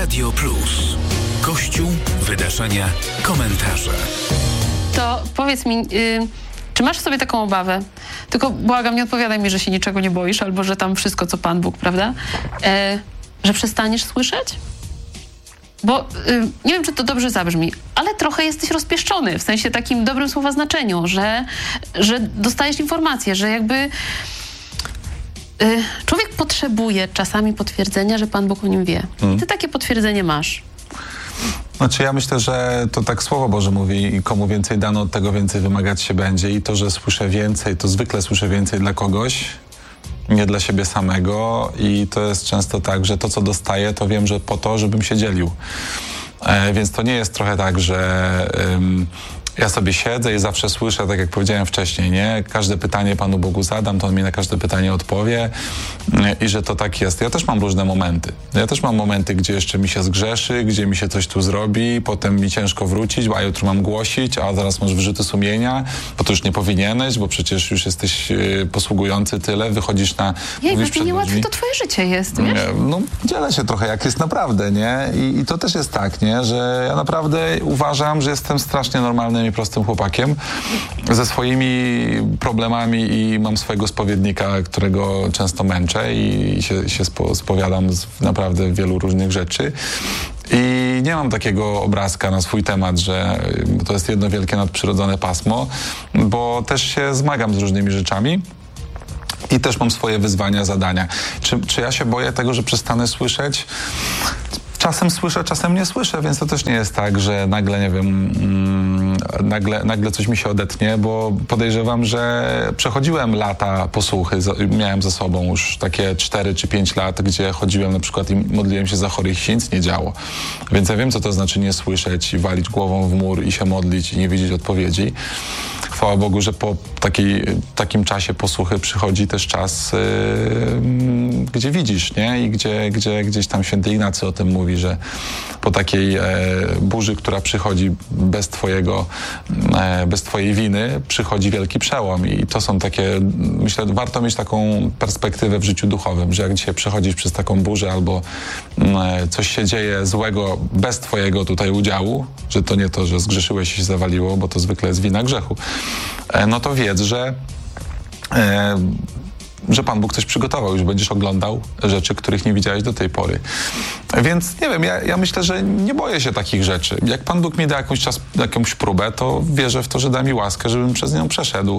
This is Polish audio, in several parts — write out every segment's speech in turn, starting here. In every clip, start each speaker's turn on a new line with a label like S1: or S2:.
S1: Radio Plus. Kościół, wydarzenia, komentarze.
S2: To powiedz mi, czy masz w sobie taką obawę? Tylko błagam, nie odpowiadaj mi, że się niczego nie boisz, albo że tam wszystko, co Pan Bóg, prawda? Że przestaniesz słyszeć? Bo nie wiem, czy to dobrze zabrzmi, ale trochę jesteś rozpieszczony, w sensie takim dobrym słowa znaczeniu, że dostajesz informację, że jakby człowiek potrzebuje czasami potwierdzenia, że Pan Bóg o nim wie. I ty takie potwierdzenie masz.
S3: Znaczy ja myślę, że to tak Słowo Boże mówi i komu więcej dano, od tego więcej wymagać się będzie i to, że słyszę więcej, to zwykle słyszę więcej dla kogoś, nie dla siebie samego i to jest często tak, że to, co dostaję, to wiem, że po to, żebym się dzielił. Więc to nie jest trochę tak, że ja sobie siedzę i zawsze słyszę, tak jak powiedziałem wcześniej, nie? Każde pytanie Panu Bogu zadam, to on mi na każde pytanie odpowie i że to tak jest. Ja też mam różne momenty. Ja też mam momenty, gdzie jeszcze mi się zgrzeszy, gdzie mi się coś tu zrobi, potem mi ciężko wrócić, a jutro mam głosić, a zaraz masz wyrzuty sumienia, bo to już nie powinieneś, bo przecież już jesteś posługujący tyle, wychodzisz na...
S2: Jej, pewnie niełatwe to twoje życie jest, wiesz?
S3: No, dzielę się trochę, jak jest naprawdę, nie? I to też jest tak, nie? Że ja naprawdę uważam, że jestem strasznie normalnym i prostym chłopakiem ze swoimi problemami i mam swojego spowiednika, którego często męczę i się spowiadam z naprawdę wielu różnych rzeczy. I nie mam takiego obrazka na swój temat, że to jest jedno wielkie nadprzyrodzone pasmo, bo też się zmagam z różnymi rzeczami. I też mam swoje wyzwania, zadania. Czy ja się boję tego, że przestanę słyszeć? Czasem słyszę, czasem nie słyszę, więc to też nie jest tak, że nagle, nie wiem, nagle coś mi się odetnie, bo podejrzewam, że przechodziłem lata posłuchy, miałem ze sobą już takie 4 czy 5 lat, gdzie chodziłem na przykład i modliłem się za chorych, się nic nie działo. Więc ja wiem, co to znaczy nie słyszeć i walić głową w mur i się modlić i nie widzieć odpowiedzi. Chwała Bogu, że po takim czasie posłuchy przychodzi też czas, gdzie widzisz, nie? I gdzieś tam święty Ignacy o tym mówi, że po takiej burzy, która przychodzi bez twojej winy, przychodzi wielki przełom. I to są takie, myślę, warto mieć taką perspektywę w życiu duchowym, że jak dzisiaj przechodzisz przez taką burzę albo coś się dzieje złego bez twojego tutaj udziału, że to nie to, że zgrzeszyłeś i się zawaliło, bo to zwykle jest wina grzechu, no to wiedz, że Pan Bóg coś przygotował, już będziesz oglądał rzeczy, których nie widziałeś do tej pory. Więc nie wiem, ja myślę, że nie boję się takich rzeczy. Jak Pan Bóg mi da jakąś próbę, to wierzę w to, że da mi łaskę, żebym przez nią przeszedł.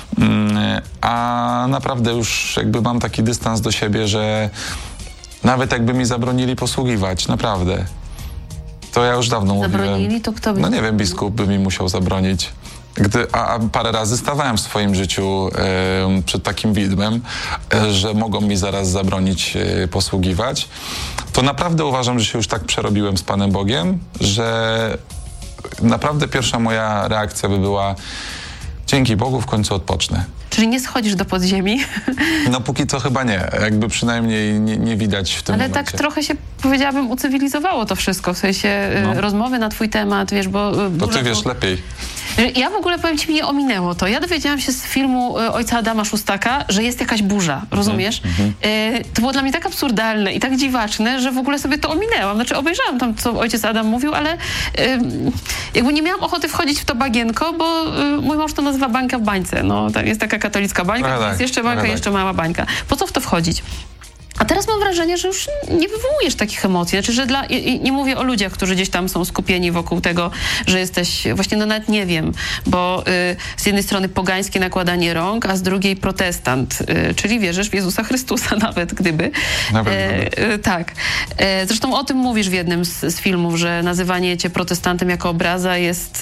S3: A naprawdę już jakby mam taki dystans do siebie, że nawet jakby mi zabronili posługiwać, naprawdę, to ja już dawno
S2: Zabronili?
S3: mówiłem.
S2: To kto by...
S3: No nie wiem, biskup by mi musiał zabronić. A parę razy stawałem w swoim życiu przed takim widmem, że mogą mi zaraz zabronić posługiwać. To naprawdę uważam, że się już tak przerobiłem z Panem Bogiem, że naprawdę pierwsza moja reakcja by była: dzięki Bogu, w końcu odpocznę.
S2: Czyli nie schodzisz do podziemi?
S3: No póki co chyba nie. Jakby przynajmniej nie widać w tym
S2: Ale
S3: momencie.
S2: tak trochę się, powiedziałabym, ucywilizowało to wszystko. W sensie rozmowy na twój temat, wiesz, bo...
S3: To ty wiesz lepiej.
S2: Ja w ogóle, powiem ci, mnie ominęło to. Ja dowiedziałam się z filmu ojca Adama Szóstaka, że jest jakaś burza, rozumiesz? To było dla mnie tak absurdalne i tak dziwaczne, że w ogóle sobie to ominęłam. Znaczy obejrzałam tam, co ojciec Adam mówił, ale jakby nie miałam ochoty wchodzić w to bagienko, bo mój mąż to nazywa bańka w bańce. No, jest taka katolicka bańka, jest jeszcze bańka, jeszcze mała bańka. Po co w to wchodzić? A teraz mam wrażenie, że już nie wywołujesz takich emocji. Znaczy, że nie mówię o ludziach, którzy gdzieś tam są skupieni wokół tego, że jesteś, właśnie no nawet nie wiem, bo z jednej strony pogańskie nakładanie rąk, a z drugiej protestant, czyli wierzysz w Jezusa Chrystusa nawet, gdyby.
S3: Nawet.
S2: Tak. Zresztą o tym mówisz w jednym z filmów, że nazywanie cię protestantem jako obraza jest...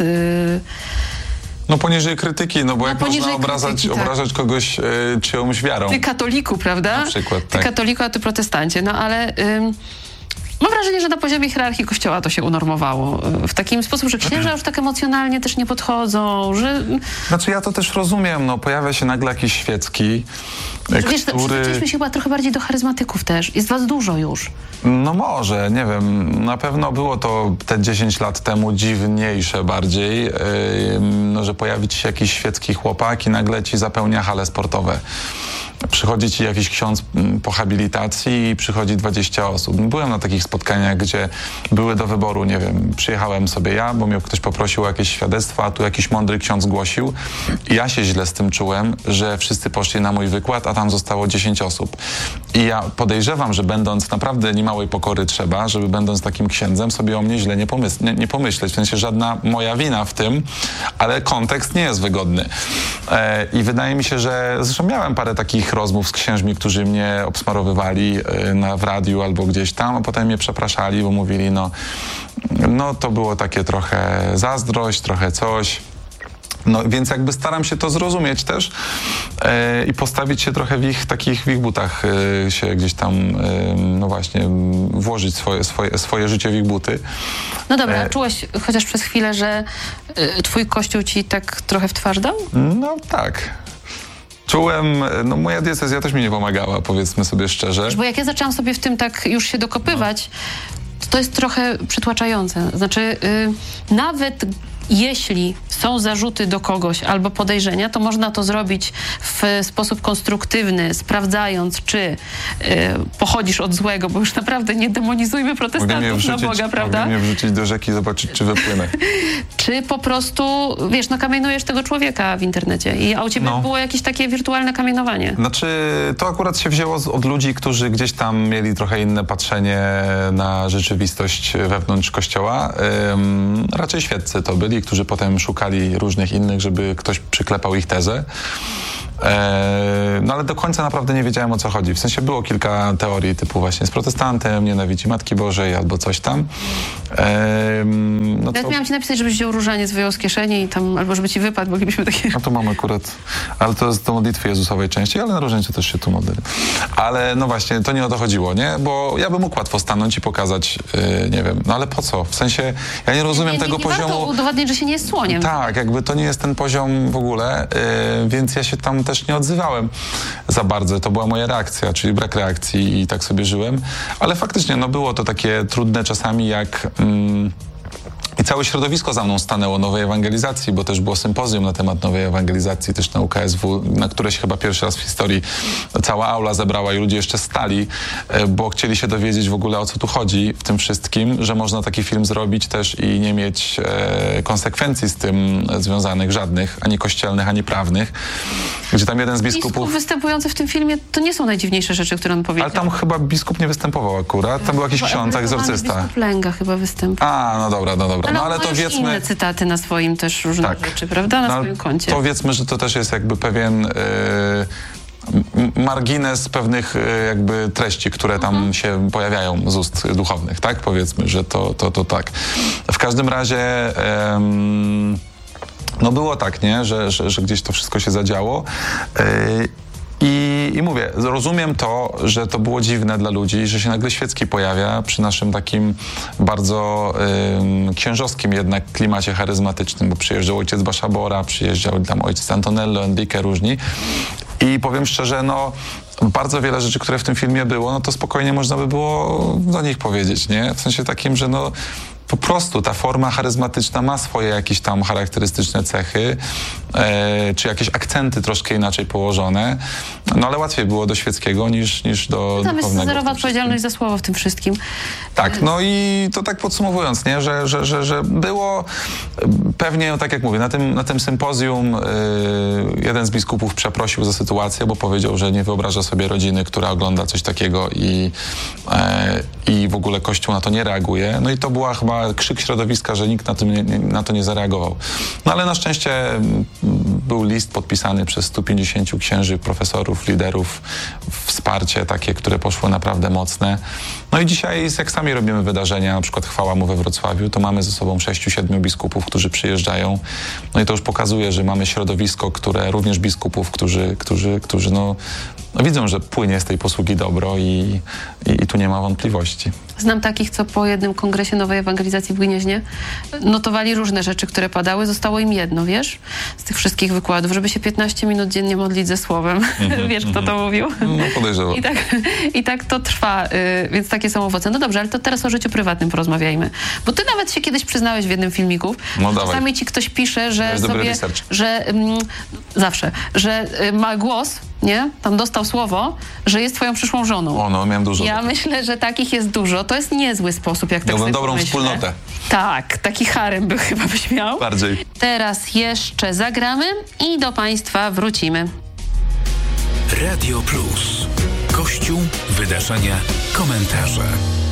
S3: No poniżej krytyki, no bo jak można obrażać kogoś czyjąś wiarą.
S2: Ty katoliku, prawda?
S3: Na przykład,
S2: Ty
S3: tak.
S2: katoliku, a ty protestancie. No ale mam wrażenie, że na poziomie hierarchii Kościoła to się unormowało. W takim sposób, że księża już tak emocjonalnie też nie podchodzą, że...
S3: Znaczy ja to też rozumiem, no pojawia się nagle jakiś świecki,
S2: Wiesz,
S3: który...
S2: przyzwyczailiśmy się chyba trochę bardziej do charyzmatyków też. Jest was dużo już.
S3: No może, nie wiem. Na pewno było to te 10 lat temu dziwniejsze bardziej, no, że pojawi ci się jakiś świecki chłopak i nagle ci zapełnia hale sportowe. przychodzi ci jakiś ksiądz po habilitacji i przychodzi 20 osób. Byłem na takich spotkaniach, gdzie były do wyboru, nie wiem, przyjechałem sobie ja, bo mnie ktoś poprosił o jakieś świadectwo, a tu jakiś mądry ksiądz głosił. I ja się źle z tym czułem, że wszyscy poszli na mój wykład, a tam zostało 10 osób. I ja podejrzewam, że będąc naprawdę niemałej pokory trzeba, żeby będąc takim księdzem sobie o mnie źle nie pomyśleć. W sensie żadna moja wina w tym, ale kontekst nie jest wygodny. I wydaje mi się, że zresztą miałem parę takich rozmów z księżmi, którzy mnie obsmarowywali w radiu albo gdzieś tam, a potem mnie przepraszali, bo mówili, no to było takie trochę zazdrość, trochę coś. No więc jakby staram się to zrozumieć też i postawić się trochę w ich butach, się gdzieś tam, no właśnie, włożyć swoje życie w ich buty.
S2: No dobra, czułeś chociaż przez chwilę, że twój Kościół ci tak trochę w twarz dał?
S3: No tak. Czułem, no moja diecezja też mi nie pomagała, powiedzmy sobie szczerze.
S2: Bo jak ja zaczęłam sobie w tym tak już się dokopywać, to jest trochę przytłaczające. Znaczy, nawet jeśli są zarzuty do kogoś albo podejrzenia, to można to zrobić w sposób konstruktywny, sprawdzając, czy pochodzisz od złego, bo już naprawdę nie demonizujmy protestantów na Boga, prawda?
S3: Mogę mnie wrzucić do rzeki i zobaczyć, czy wypłynę.
S2: Czy po prostu, wiesz, kamienujesz tego człowieka w internecie, a u ciebie było jakieś takie wirtualne kamienowanie.
S3: Znaczy, to akurat się wzięło od ludzi, którzy gdzieś tam mieli trochę inne patrzenie na rzeczywistość wewnątrz Kościoła. Raczej świeccy to byli, którzy potem szukali różnych innych, żeby ktoś przyklepał ich tezę. No ale do końca naprawdę nie wiedziałem, o co chodzi. W sensie było kilka teorii typu właśnie z protestantem, nienawidzi Matki Bożej albo coś tam.
S2: Ja miałam ci napisać, żebyś wziął różaniec, wyjął z kieszeni i tam, albo żeby ci wypadł, moglibyśmy takie...
S3: No to mam akurat, ale to jest do modlitwy Jezusowej częściej, ale na różańcu też się tu modlę. Ale no właśnie, to nie o to chodziło, nie? Bo ja bym mógł łatwo stanąć i pokazać, nie wiem, no ale po co? W sensie, ja nie rozumiem tego poziomu...
S2: Nie warto udowodnić, że się nie jest słoniem.
S3: Tak, jakby to nie jest ten poziom w ogóle, więc ja się tam też nie odzywałem za bardzo. To była moja reakcja, czyli brak reakcji i tak sobie żyłem. Ale faktycznie, no było to takie trudne czasami, jak... I całe środowisko za mną stanęło nowej ewangelizacji, bo też było sympozjum na temat nowej ewangelizacji, też na UKSW, na które się chyba pierwszy raz w historii cała aula zebrała i ludzie jeszcze stali, bo chcieli się dowiedzieć w ogóle, o co tu chodzi w tym wszystkim, że można taki film zrobić też i nie mieć konsekwencji z tym związanych żadnych, ani kościelnych, ani prawnych. Gdzie tam jeden z biskupów...
S2: występujący w tym filmie to nie są najdziwniejsze rzeczy, które on powiedział.
S3: Ale tam chyba biskup nie występował akurat, tam był jakiś ksiądz, egzorcysta.
S2: Biskup Lęga chyba występował.
S3: No dobra.
S2: No ale to wiedzmy... inne cytaty na swoim też różne rzeczy, prawda? Na swoim koncie.
S3: To wiedzmy, że to też jest jakby pewien margines pewnych jakby treści, które tam się pojawiają z ust duchownych, tak? Powiedzmy, że to tak. W każdym razie... no było tak, nie? Że gdzieś to wszystko się zadziało. I mówię, rozumiem to, że to było dziwne dla ludzi, że się nagle Świecki pojawia przy naszym takim bardzo księżowskim jednak klimacie charyzmatycznym, bo przyjeżdżał ojciec Baszabora, przyjeżdżał tam ojciec Antonello, Enrique, różni. I powiem szczerze, no bardzo wiele rzeczy, które w tym filmie było, no to spokojnie można by było do nich powiedzieć, nie? W sensie takim, że no po prostu ta forma charyzmatyczna ma swoje jakieś tam charakterystyczne cechy, czy jakieś akcenty troszkę inaczej położone, no ale łatwiej było do Świeckiego niż do
S2: tam
S3: duchownego.
S2: Jest zerowa odpowiedzialność za słowo w tym wszystkim.
S3: Tak, no i to tak podsumowując, nie, że było pewnie, tak jak mówię, na tym sympozjum jeden z biskupów przeprosił za sytuację, bo powiedział, że nie wyobraża sobie rodziny, która ogląda coś takiego i w ogóle Kościół na to nie reaguje. No i to była chyba krzyk środowiska, że nikt na to nie zareagował. No ale na szczęście był list podpisany przez 150 księży, profesorów, liderów, wsparcie takie, które poszło naprawdę mocne. No i dzisiaj, jak sami robimy wydarzenia, na przykład Chwała Mu we Wrocławiu, to mamy ze sobą 6-7 biskupów, którzy przyjeżdżają. No i to już pokazuje, że mamy środowisko, które również biskupów, którzy no widzą, że płynie z tej posługi dobro i tu nie ma wątpliwości.
S2: Znam takich, co po jednym kongresie Nowej Ewangelizacji w Gnieźnie notowali różne rzeczy, które padały. Zostało im jedno, wiesz, z tych wszystkich wykładów, żeby się 15 minut dziennie modlić ze słowem. Wiesz, kto to mówił?
S3: No podejrzewam.
S2: I tak to trwa, więc takie są owoce. No dobrze, ale to teraz o życiu prywatnym porozmawiajmy. Bo ty nawet się kiedyś przyznałeś w jednym filmiku, że czasami ci ktoś pisze, że sobie, zawsze, że ma głos, nie? Tam dostał słowo, że jest twoją przyszłą żoną.
S3: O, no, miałem dużo.
S2: Ja myślę, że takich jest dużo. To jest niezły sposób, jak tak
S3: Miałbym
S2: sobie
S3: dobrą
S2: pomyślę.
S3: wspólnotę.
S2: Tak, taki harem chyba byś miał.
S3: Bardziej.
S2: Teraz jeszcze zagramy i do państwa wrócimy.
S1: Radio Plus. Kościół, wydarzenia, komentarze.